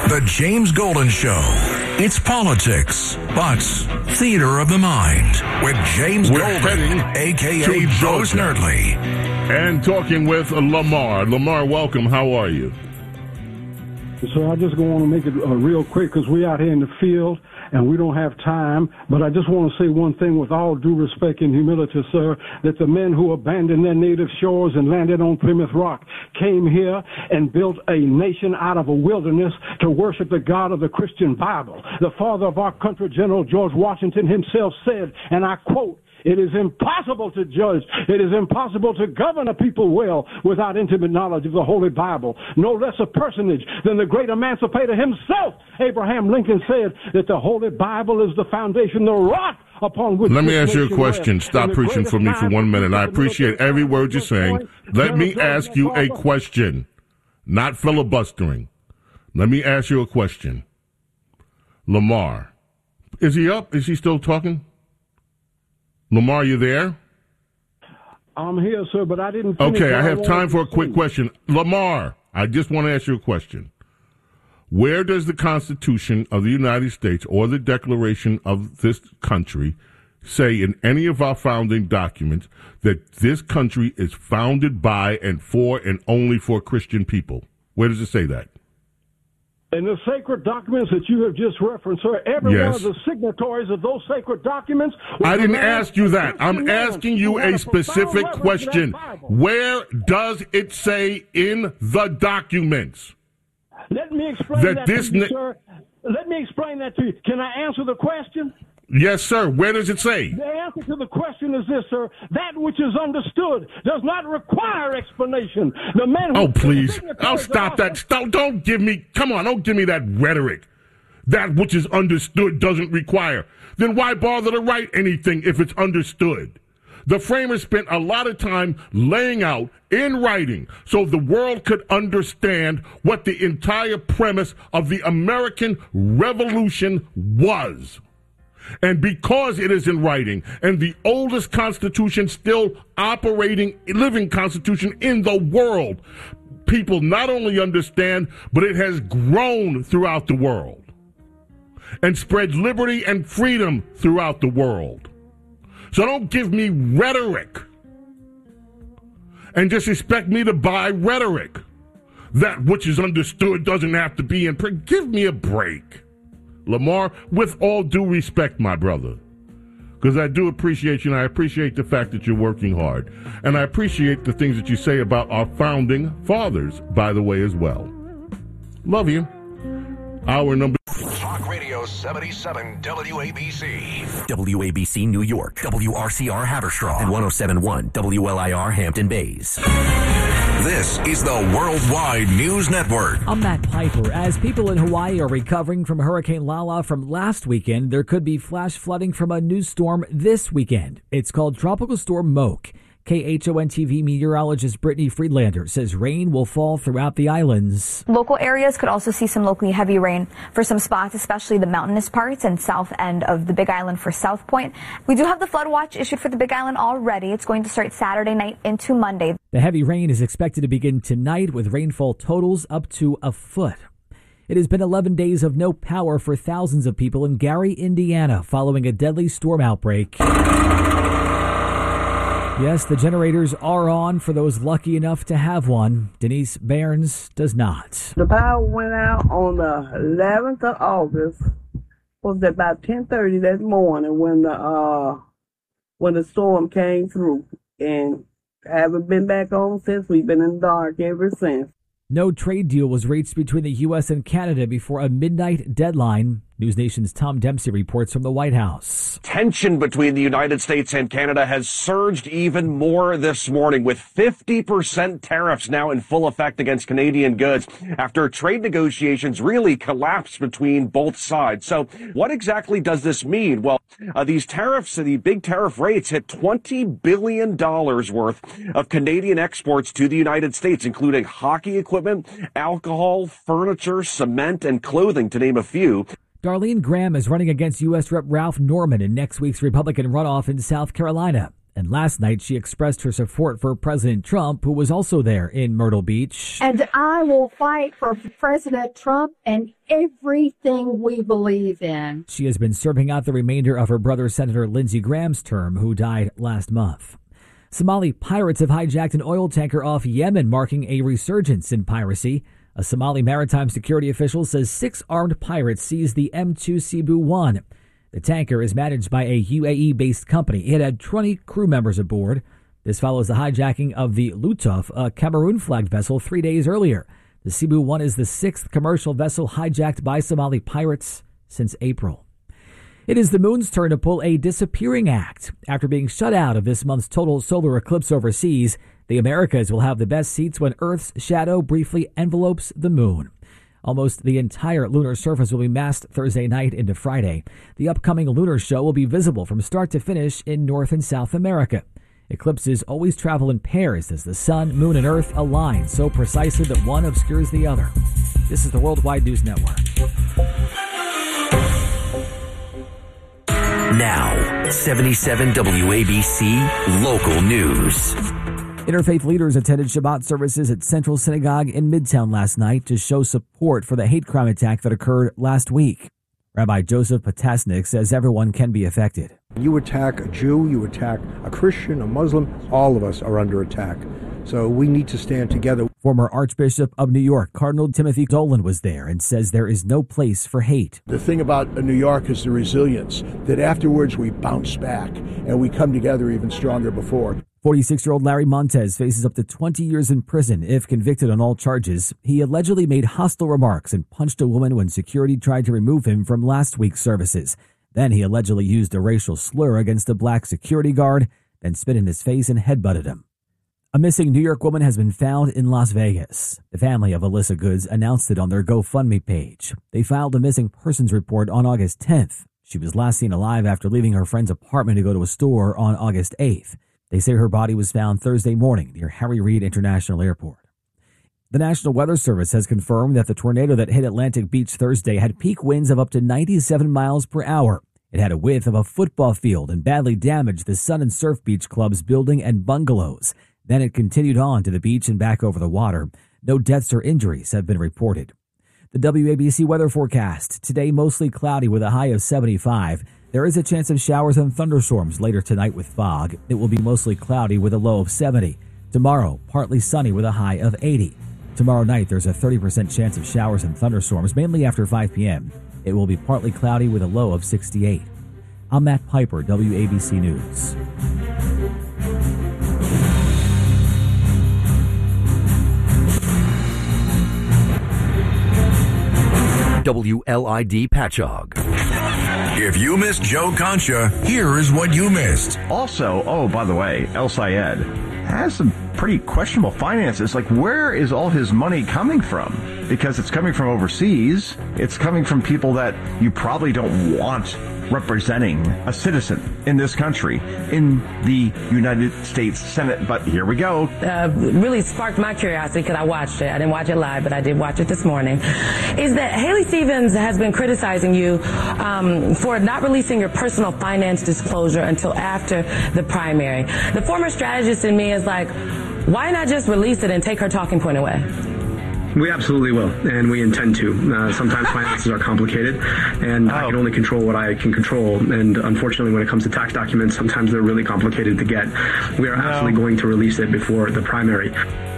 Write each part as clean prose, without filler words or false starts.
The James Golden Show. It's politics, but theater of the mind with James Golden, a.k.a. Joe Snerdley. And talking with Lamar. Lamar, welcome. How are you? So I just want to make it real quick because we're out here in the field and we don't have time. But I just want to say one thing with all due respect and humility, sir, that the men who abandoned their native shores and landed on Plymouth Rock came here and built a nation out of a wilderness to worship the God of the Christian Bible. The father of our country, General George Washington himself said, and I quote, "It is impossible to judge. It is impossible to govern a people well without intimate knowledge of the Holy Bible. No less a personage than the great emancipator himself, Abraham Lincoln, said that the Holy Bible is the foundation, the rock upon which..." Let me ask you a question. Stop preaching for me for 1 minute. I appreciate every word you're saying. Let me ask you a question, not filibustering. Let me ask you a question. Lamar, is he up? Is he still talking? Lamar, you there? I'm here, sir, but I didn't... Okay, I have time for a quick question. Lamar, I just want to ask you a question. Where does the Constitution of the United States or the Declaration of this country say in any of our founding documents that this country is founded by and for and only for Christian people? Where does it say that? In the sacred documents that you have just referenced, sir, every one of the signatories of those sacred documents... I didn't ask you that. I'm asking you a specific question. Where does it say in the documents? Let me explain that to you, sir. Let me explain that to you. Can I answer the question? Yes, sir. Where does it say? The answer to the question is this, sir. That which is understood does not require explanation. The men who... Oh, please. Oh, stop that. Don't give me... Come on, don't give me that rhetoric. That which is understood doesn't require. Then why bother to write anything if it's understood? The framers spent a lot of time laying out in writing so the world could understand what the entire premise of the American Revolution was. And because it is in writing, and the oldest constitution still operating, living constitution in the world, people not only understand, but it has grown throughout the world and spread liberty and freedom throughout the world. So don't give me rhetoric and just expect me to buy rhetoric. That which is understood doesn't have to be in print. Give me a break. Lamar, with all due respect, my brother, because I do appreciate you, and I appreciate the fact that you're working hard, and I appreciate the things that you say about our founding fathers, by the way, as well. Love you. Our number... Talk Radio 77 WABC. WABC New York, WRCR Haverstraw, and 107.1 WLIR Hampton Bays. This is the Worldwide News Network. I'm Matt Piper. As people in Hawaii are recovering from Hurricane Lala from last weekend, there could be flash flooding from a new storm this weekend. It's called Tropical Storm Moke. KHON-TV meteorologist Brittany Friedlander says rain will fall throughout the islands. Local areas could also see some locally heavy rain for some spots, especially the mountainous parts and south end of the Big Island for South Point. We do have the flood watch issued for the Big Island already. It's going to start Saturday night into Monday. The heavy rain is expected to begin tonight with rainfall totals up to a foot. It has been 11 days of no power for thousands of people in Gary, Indiana, following a deadly storm outbreak. Yes, the generators are on for those lucky enough to have one. Denise Barnes does not. The power went out on the 11th of August. Was about 10:30 that morning when the storm came through, and haven't been back on since. We've been in the dark ever since. No trade deal was reached between the U.S. and Canada before a midnight deadline. News Nation's Tom Dempsey reports from the White House. Tension between the United States and Canada has surged even more this morning, with 50% tariffs now in full effect against Canadian goods after trade negotiations really collapsed between both sides. So what exactly does this mean? Well, these tariffs, the big tariff rates, hit $20 billion worth of Canadian exports to the United States, including hockey equipment, alcohol, furniture, cement, and clothing, to name a few. Darlene Graham is running against U.S. Rep. Ralph Norman in next week's Republican runoff in South Carolina. And last night, she expressed her support for President Trump, who was also there in Myrtle Beach. And I will fight for President Trump and everything we believe in. She has been serving out the remainder of her brother, Senator Lindsey Graham's term, who died last month. Somali pirates have hijacked an oil tanker off Yemen, marking a resurgence in piracy. A Somali maritime security official says 6 armed pirates seized the M2 Cebu 1. The tanker is managed by a UAE-based company. It had 20 crew members aboard. This follows the hijacking of the Lutuf, a Cameroon-flagged vessel, 3 days earlier. The Cebu 1 is the 6th commercial vessel hijacked by Somali pirates since April. It is the moon's turn to pull a disappearing act. After being shut out of this month's total solar eclipse overseas, the Americas will have the best seats when Earth's shadow briefly envelopes the moon. Almost the entire lunar surface will be masked Thursday night into Friday. The upcoming lunar show will be visible from start to finish in North and South America. Eclipses always travel in pairs as the sun, moon, and Earth align so precisely that one obscures the other. This is the Worldwide News Network. Now, 77 WABC Local News. Interfaith leaders attended Shabbat services at Central Synagogue in Midtown last night to show support for the hate crime attack that occurred last week. Rabbi Joseph Potasnik says everyone can be affected. You attack a Jew, you attack a Christian, a Muslim, all of us are under attack. So we need to stand together. Former Archbishop of New York, Cardinal Timothy Dolan, was there and says there is no place for hate. The thing about New York is the resilience, that afterwards we bounce back and we come together even stronger before. 46-year-old Larry Montez faces up to 20 years in prison if convicted on all charges. He allegedly made hostile remarks and punched a woman when security tried to remove him from last week's services. Then he allegedly used a racial slur against a black security guard, then spit in his face and headbutted him. A missing New York woman has been found in Las Vegas. The family of Alyssa Goods announced it on their GoFundMe page. They filed a missing persons report on August 10th. She was last seen alive after leaving her friend's apartment to go to a store on August 8th. They say her body was found Thursday morning near Harry Reid International Airport. The National Weather Service has confirmed that the tornado that hit Atlantic Beach Thursday had peak winds of up to 97 miles per hour. It had a width of a football field and badly damaged the Sun and Surf Beach Club's building and bungalows. Then it continued on to the beach and back over the water. No deaths or injuries have been reported. The WABC weather forecast. Today, mostly cloudy with a high of 75. There is a chance of showers and thunderstorms later tonight with fog. It will be mostly cloudy with a low of 70. Tomorrow, partly sunny with a high of 80. Tomorrow night, there's a 30% chance of showers and thunderstorms, mainly after 5 p.m. It will be partly cloudy with a low of 68. I'm Matt Piper, WABC News. WLID Patchogue. If you missed Joe Concha, here is what you missed. Also, by the way, El Sayed has some pretty questionable finances. Like, where is all his money coming from? Because it's coming from overseas. It's coming from people that you probably don't want representing a citizen in this country, in the United States Senate. But here we go. Really sparked my curiosity because I watched it. I didn't watch it live, but I did watch it this morning. Is that Haley Stevens has been criticizing you for not releasing your personal finance disclosure until after the primary. The former strategist in me is like, why not just release it and take her talking point away? We absolutely will, and we intend to. Sometimes finances are complicated, and I can only control what I can control. And unfortunately, when it comes to tax documents, sometimes they're really complicated to get. We are absolutely going to release it before the primary.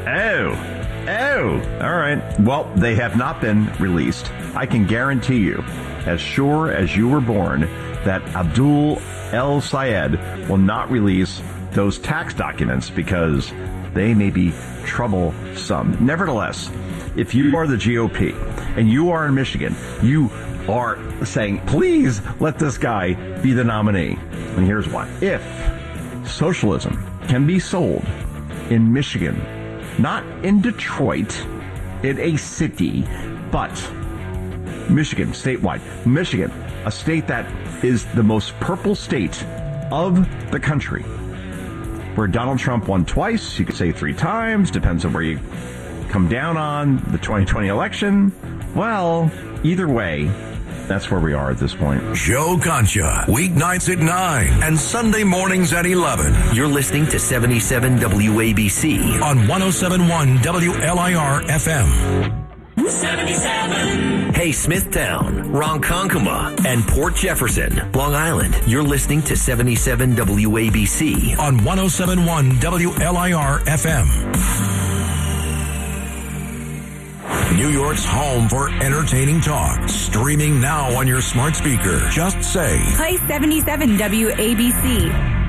All right. Well, they have not been released. I can guarantee you, as sure as you were born, that Abdul El Sayed will not release those tax documents because they may be troublesome. Nevertheless, if you are the GOP and you are in Michigan, you are saying, please let this guy be the nominee. And here's why. If socialism can be sold in Michigan, not in Detroit, in a city, but Michigan, statewide. Michigan, a state that is the most purple state of the country, where Donald Trump won twice, you could say 3 times, depends on where you come down on the 2020 election. Well, either way, that's where we are at this point. Joe Concha, weeknights at 9 and Sunday mornings at 11. You're listening to 77 WABC on 107.1 WLIR FM. 77. Hey, Smithtown, Ronkonkoma, and Port Jefferson, Long Island. You're listening to 77 WABC on 107.1 WLIR FM. New York's home for entertaining talk. Streaming now on your smart speaker. Just say, play 77 WABC.